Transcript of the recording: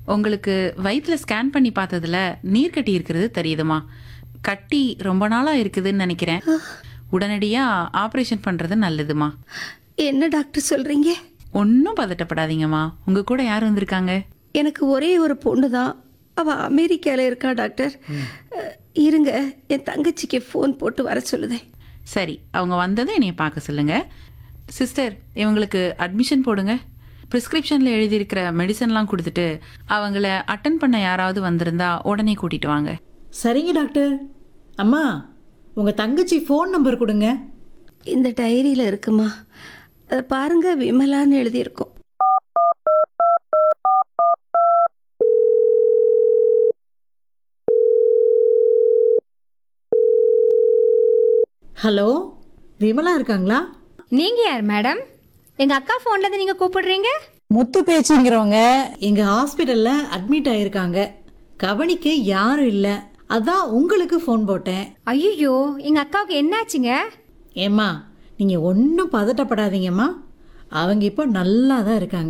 உங்களுக்கு வயிற்றுல ஸ்கேன் பண்ணி பார்த்ததுல நீர் கட்டி இருக்கிறது தெரியுதுமா. கட்டி ரொம்ப நாளா இருக்குதுன்னு நினைக்கிறேன். உடனடியா ஆபரேஷன் பண்றது நல்லதுமா. என்ன டாக்டர் சொல்றீங்க? ஒன்றும் பதட்டப்படாதீங்கம்மா. உங்க கூட யார் வந்திருக்காங்க? எனக்கு ஒரே ஒரு பொண்ணு தான். அவள் அமெரிக்காவில் இருக்கா டாக்டர். இருங்க, என் தங்கச்சிக்கு ஃபோன் போட்டு வர சொல்லுதேன். சரி, அவங்க வந்ததை என்னைய பார்க்க சொல்லுங்க. சிஸ்டர், இவங்களுக்கு அட்மிஷன் போடுங்க. ப்ரிஸ்கிரிப்ஷனில் எழுதியிருக்கிற மெடிசன்லாம் கொடுத்துட்டு அவங்கள அட்டன் பண்ண யாராவது வந்திருந்தா உடனே கூட்டிட்டு வாங்க. சரிங்க டாக்டர். அம்மா, உங்கள் தங்கச்சி ஃபோன் நம்பர் கொடுங்க. இந்த டைரியில் இருக்குமா, அதை பாருங்க, விமலான்னு எழுதியிருக்கோம். ஹலோ, விமலா இருக்காங்களா? நீங்க யார் மேடம்? எங்க அக்கா போன்ல இருந்து நீங்க கூப்பிடுறீங்க? முத்து பேச்சுங்கிறவங்க எங்கள் ஹாஸ்பிட்டலில் அட்மிட் ஆகியிருக்காங்க. கவனிக்க யாரும் இல்லை, அதான் உங்களுக்கு ஃபோன் போட்டேன். ஐயோ, எங்க அக்காவுக்கு என்னாச்சுங்க? ஏம்மா, நீங்கள் ஒன்றும் பதட்டப்படாதீங்கம்மா. அவங்க இப்போ நல்லா தான் இருக்காங்க.